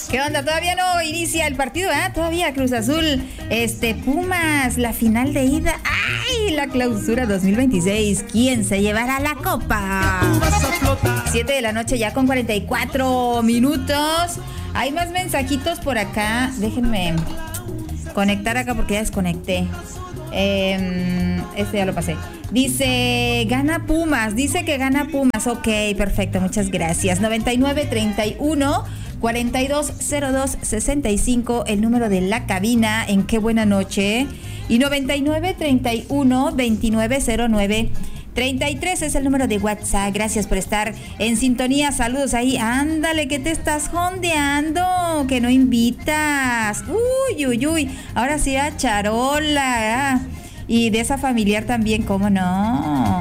¿Qué onda? Todavía no inicia el partido, ¿eh? Todavía Cruz Azul, Pumas, la final de ida. ¡Ay! La clausura 2026. ¿Quién se llevará la copa? 7 de la noche ya con 44 minutos. Hay más mensajitos por acá. Déjenme conectar acá porque ya desconecté. Este ya lo pasé. Dice, gana Pumas. Dice que gana Pumas. Ok, perfecto. Muchas gracias. 9931 420265, el número de la cabina en Qué Buena Noche. Y 9931 290933 es el número de WhatsApp. Gracias por estar en sintonía. Saludos ahí. Ándale, que te estás jondeando, que no invitas. Uy. Ahora sí a Charola. Y de esa familiar también, ¿cómo no?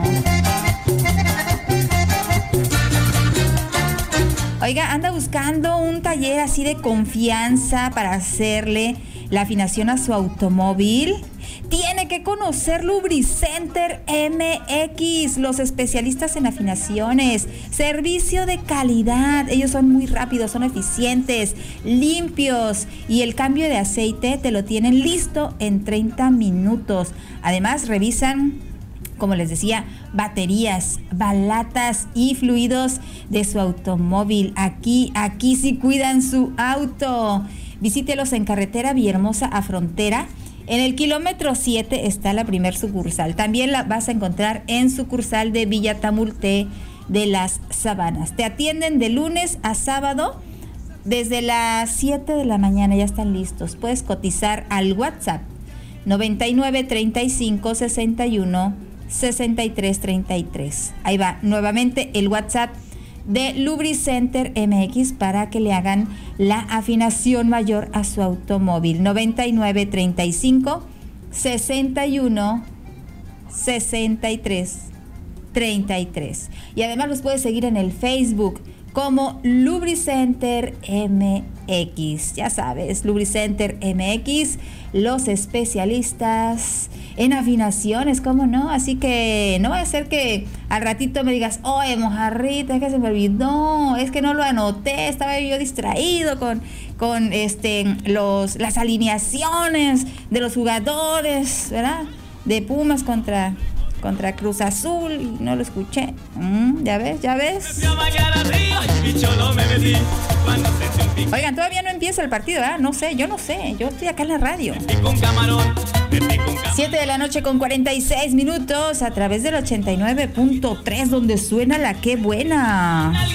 Oiga, anda buscando un taller así de confianza para hacerle la afinación a su automóvil. Tiene que conocer Lubricenter MX, los especialistas en afinaciones, servicio de calidad. Ellos son muy rápidos, son eficientes, limpios y el cambio de aceite te lo tienen listo en 30 minutos. Además, revisan, como les decía, baterías, balatas y fluidos de su automóvil. Aquí sí cuidan su auto. Visítelos en carretera Villahermosa a Frontera. En el kilómetro 7 está la primer sucursal. También la vas a encontrar en sucursal de Villa Tamulté de las Sabanas. Te atienden de lunes a sábado desde las 7 de la mañana. Ya están listos. Puedes cotizar al WhatsApp 9935616333. Ahí va nuevamente el WhatsApp de Lubricenter MX para que le hagan la afinación mayor a su automóvil. 9935616333. Y además los puedes seguir en el Facebook como Lubricenter MX. Ya sabes, Lubricenter MX, los especialistas en afinaciones, ¿cómo no? Así que no va a ser que al ratito me digas, oye, mojarrita, es que se me olvidó, es que no lo anoté, estaba yo distraído con las alineaciones de los jugadores, ¿verdad? De Pumas contra Cruz Azul, y no lo escuché. ¿Ya ves? Oigan, todavía no empieza el partido, ¿verdad? No sé, yo estoy acá en la radio. 7 de la noche con 46 minutos a través del 89.3, donde suena la Qué Buena.